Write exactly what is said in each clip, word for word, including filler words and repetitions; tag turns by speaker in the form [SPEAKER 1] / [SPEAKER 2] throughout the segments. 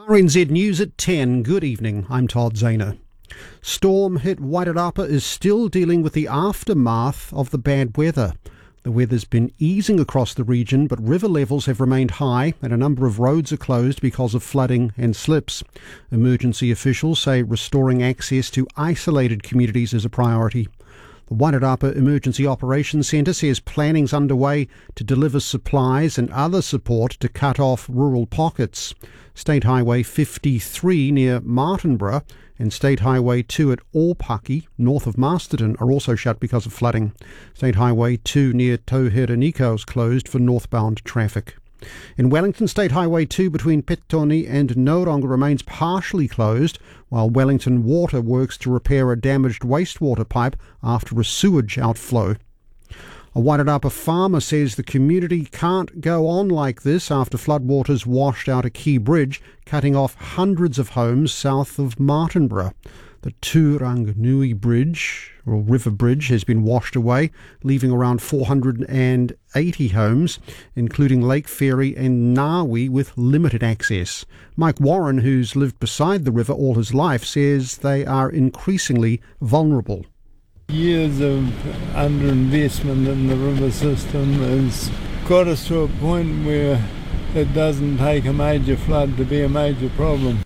[SPEAKER 1] R N Z News at ten. Good evening, I'm Todd Zahner. Storm hit Wairarapa is still dealing with the aftermath of the bad weather. The weather's been easing across the region, but river levels have remained high and a number of roads are closed because of flooding and slips. Emergency officials say restoring access to isolated communities is a priority. The Wairarapa Emergency Operations Centre says planning's underway to deliver supplies and other support to cut off rural pockets. State Highway fifty-three near Martinborough and State Highway two at Aupaki, north of Masterton, are also shut because of flooding. State Highway two near Tauheraniko is closed for northbound traffic. In Wellington, State Highway two between Petone and Noronga remains partially closed, while Wellington Water works to repair a damaged wastewater pipe after a sewage outflow. A Wairarapa farmer says the community can't go on like this after floodwaters washed out a key bridge, cutting off hundreds of homes south of Martinborough. The Turanganui Bridge, or River Bridge, has been washed away, leaving around four hundred eighty homes, including Lake Ferry and Ngawi, with limited access. Mike Warren, who's lived beside the river all his life, says they are increasingly vulnerable.
[SPEAKER 2] Years of underinvestment in the river system has got us to a point where it doesn't take a major flood to be a major problem.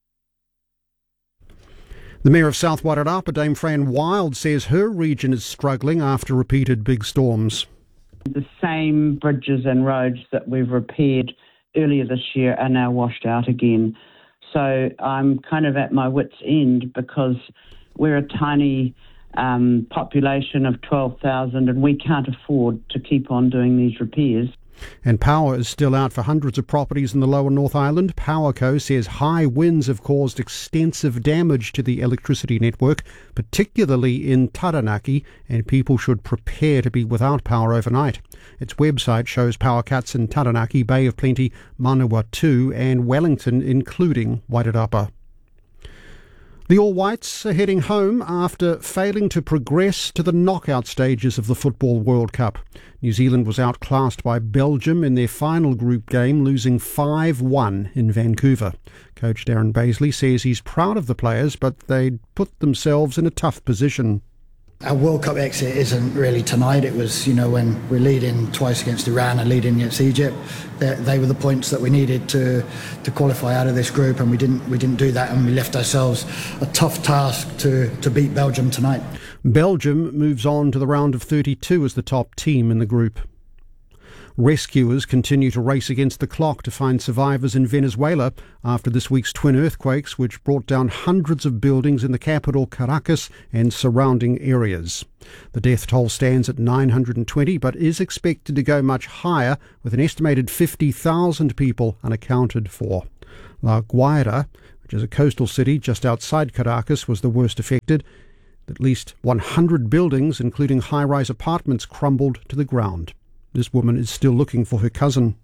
[SPEAKER 1] The Mayor of South Wairarapa, Dame Fran Wild, says her region is struggling after repeated big storms.
[SPEAKER 3] The same bridges and roads that we've repaired earlier this year are now washed out again. So I'm kind of at my wit's end because we're a tiny um, population of twelve thousand and we can't afford to keep on doing these repairs.
[SPEAKER 1] And power is still out for hundreds of properties in the lower North Island. Powerco says high winds have caused extensive damage to the electricity network, particularly in Taranaki, and people should prepare to be without power overnight. Its website shows power cuts in Taranaki, Bay of Plenty, Manawatu and Wellington, including Wairarapa. The All Whites are heading home after failing to progress to the knockout stages of the Football World Cup. New Zealand was outclassed by Belgium in their final group game, losing five one in Vancouver. Coach Darren Baisley says he's proud of the players, but they put themselves in a tough position.
[SPEAKER 4] Our World Cup exit isn't really tonight. It was, you know, when we're leading twice against Iran and leading against Egypt. They, they were the points that we needed to to qualify out of this group, and we didn't we didn't do that, and we left ourselves a tough task to, to beat Belgium tonight.
[SPEAKER 1] Belgium moves on to the round of thirty-two as the top team in the group. Rescuers continue to race against the clock to find survivors in Venezuela after this week's twin earthquakes, which brought down hundreds of buildings in the capital, Caracas, and surrounding areas. The death toll stands at nine hundred twenty, but is expected to go much higher, with an estimated fifty thousand people unaccounted for. La Guaira, which is a coastal city just outside Caracas, was the worst affected. At least one hundred buildings, including high-rise apartments, crumbled to the ground. This woman is still looking for her cousin.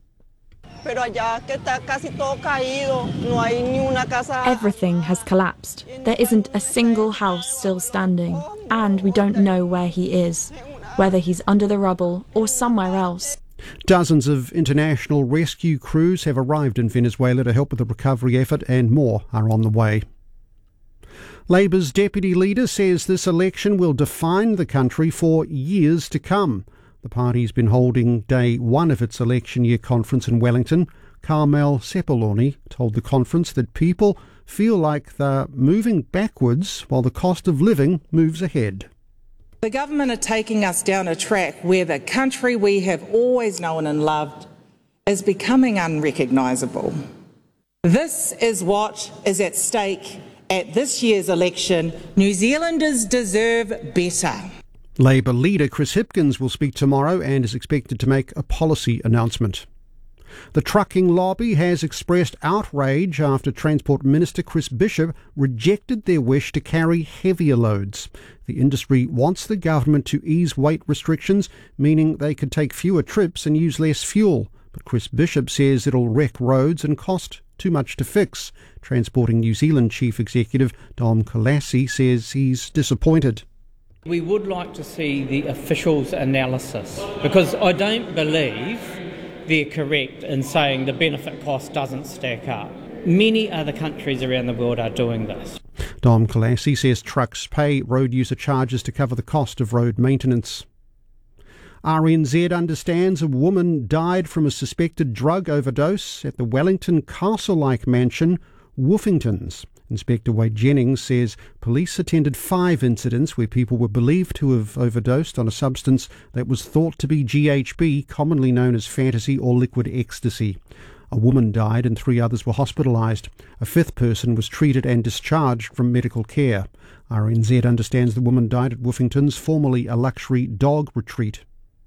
[SPEAKER 5] Everything has collapsed. There isn't a single house still standing, and we don't know where he is, whether he's under the rubble or somewhere else.
[SPEAKER 1] Dozens of international rescue crews have arrived in Venezuela to help with the recovery effort, and more are on the way. Labour's deputy leader says this election will define the country for years to come. The party's been holding day one of its election year conference in Wellington. Carmel Sepuloni told the conference that people feel like they're moving backwards while the cost of living moves ahead.
[SPEAKER 6] The government are taking us down a track where the country we have always known and loved is becoming unrecognisable. This is what is at stake at this year's election. New Zealanders deserve better.
[SPEAKER 1] Labour leader Chris Hipkins will speak tomorrow and is expected to make a policy announcement. The trucking lobby has expressed outrage after Transport Minister Chris Bishop rejected their wish to carry heavier loads. The industry wants the government to ease weight restrictions, meaning they could take fewer trips and use less fuel. But Chris Bishop says it'll wreck roads and cost too much to fix. Transporting New Zealand Chief Executive Dom Colassi says he's disappointed.
[SPEAKER 7] We would like to see the officials' analysis, because I don't believe they're correct in saying the benefit cost doesn't stack up. Many other countries around the world are doing this.
[SPEAKER 1] Dom Colassi says trucks pay road user charges to cover the cost of road maintenance. R N Z understands a woman died from a suspected drug overdose at the Wellington Castle-like mansion, Woofingtons. Inspector Wade Jennings says police attended five incidents where people were believed to have overdosed on a substance that was thought to be G H B, commonly known as fantasy or liquid ecstasy. A woman died and three others were hospitalised. A fifth person was treated and discharged from medical care. R N Z understands the woman died at Woofingtons, formerly a luxury dog retreat.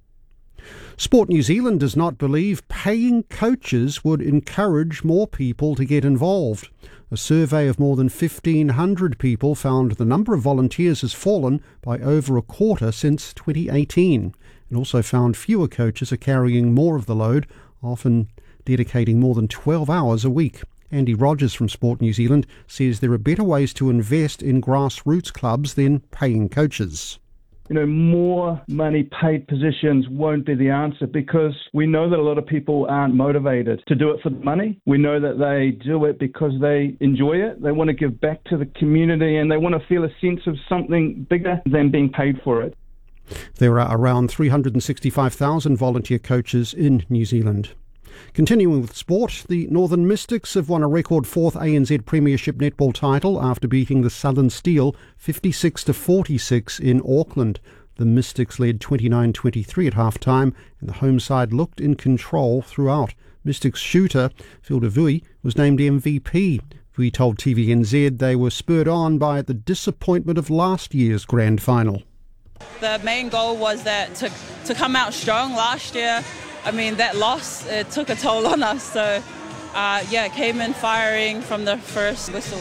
[SPEAKER 1] Sport New Zealand does not believe paying coaches would encourage more people to get involved. A survey of more than fifteen hundred people found the number of volunteers has fallen by over a quarter since twenty eighteen. It also found fewer coaches are carrying more of the load, often dedicating more than twelve hours a week. Andy Rogers from Sport New Zealand says there are better ways to invest in grassroots clubs than paying coaches.
[SPEAKER 8] You know, more money paid positions won't be the answer, because we know that a lot of people aren't motivated to do it for the money. We know that they do it because they enjoy it. They want to give back to the community and they want to feel a sense of something bigger than being paid for it.
[SPEAKER 1] There are around three hundred sixty-five thousand volunteer coaches in New Zealand. Continuing with sport, the Northern Mystics have won a record fourth A N Z Premiership netball title after beating the Southern Steel fifty-six to forty-six in Auckland. The Mystics led twenty-nine twenty-three at half-time, and the home side looked in control throughout. Mystics shooter Phil DeVuy was named M V P. We told T V N Z they were spurred on by the disappointment of last year's grand final.
[SPEAKER 9] The main goal was that to, to come out strong last year. I mean, that loss, it took a toll on us. So, uh, yeah, came in firing from the first whistle.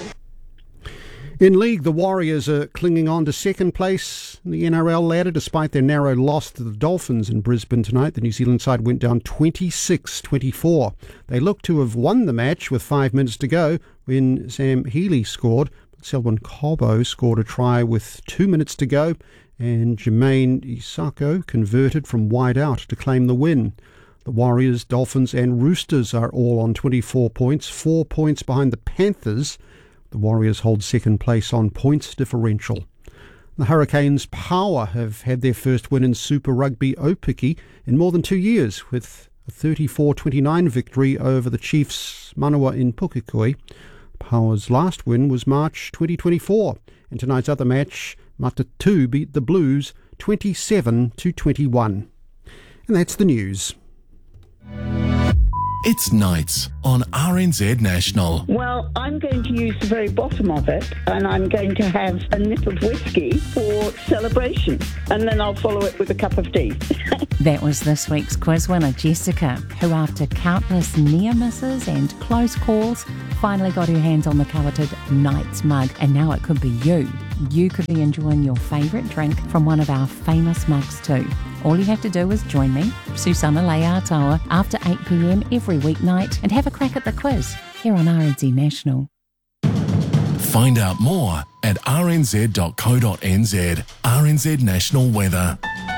[SPEAKER 1] In league, the Warriors are clinging on to second place in the N R L ladder despite their narrow loss to the Dolphins in Brisbane tonight. The New Zealand side went down twenty-six twenty-four. They look to have won the match with five minutes to go when Sam Healy scored. Selwyn Cobo scored a try with two minutes to go, and Jermaine Isako converted from wide out to claim the win. The Warriors, Dolphins and Roosters are all on twenty-four points, four points behind the Panthers. The Warriors hold second place on points differential. The Hurricanes' Power have had their first win in Super Rugby Aupiki in more than two years, with a thirty-four twenty-nine victory over the Chiefs' Manawa in Pukekohe. Power's last win was March twenty twenty-four, and tonight's other match, Matatu beat the Blues twenty-seven to twenty-one. And that's the news.
[SPEAKER 10] It's nights on R N Z National.
[SPEAKER 11] Well, I'm going to use the very bottom of it, and I'm going to have a nip of whiskey for celebration, and then I'll follow it with a cup of tea.
[SPEAKER 12] That was this week's quiz winner, Jessica, who after countless near misses and close calls, finally got her hands on the coveted Knights mug, and now it could be you. You could be enjoying your favourite drink from one of our famous mugs too. All you have to do is join me, Susanna Leatoa, after eight p m every weeknight and have a crack at the quiz here on R N Z National.
[SPEAKER 10] Find out more at r n z dot co dot n z. R N Z National Weather.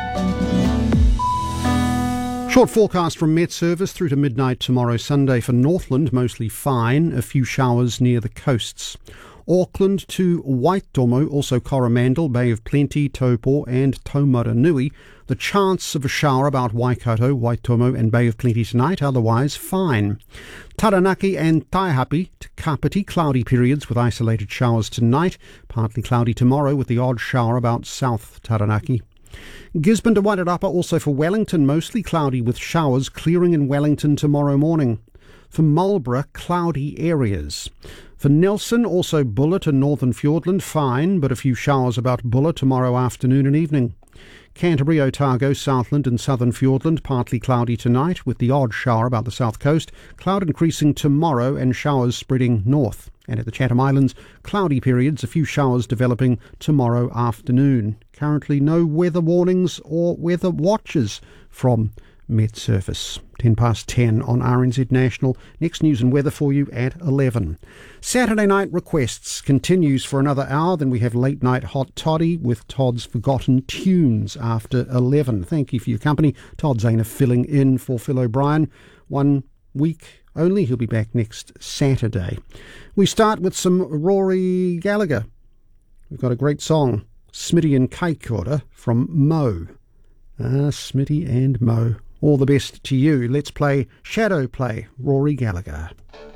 [SPEAKER 1] Short forecast from Met Service through to midnight tomorrow Sunday for Northland, mostly fine, a few showers near the coasts. Auckland to Waitomo, also Coromandel, Bay of Plenty, Taupo and Taumaranui. The chance of a shower about Waikato, Waitomo and Bay of Plenty tonight, otherwise fine. Taranaki and Taihape to Kapiti, cloudy periods with isolated showers tonight. Partly cloudy tomorrow with the odd shower about South Taranaki. Gisborne to Wairarapa, also for Wellington, mostly cloudy with showers clearing in Wellington tomorrow morning. For Marlborough, cloudy areas. For Nelson, also Bulla to Northern Fiordland, fine, but a few showers about Bulla tomorrow afternoon and evening. Canterbury, Otago, Southland and Southern Fiordland, partly cloudy tonight with the odd shower about the south coast. Cloud increasing tomorrow and showers spreading north. And at the Chatham Islands, cloudy periods, a few showers developing tomorrow afternoon. Currently no weather warnings or weather watches from Met Service. ten past ten on R N Z National. Next news and weather for you at eleven. Saturday night requests continues for another hour. Then we have late night hot toddy with Todd's Forgotten Tunes after eleven. Thank you for your company. Todd Zahner filling in for Phil O'Brien. One week only he'll be back next Saturday. We start with some Rory Gallagher. We've got a great song, Smitty and Kaikora from Mo. Ah, Smitty and Mo. All the best to you. Let's play Shadow Play, Rory Gallagher.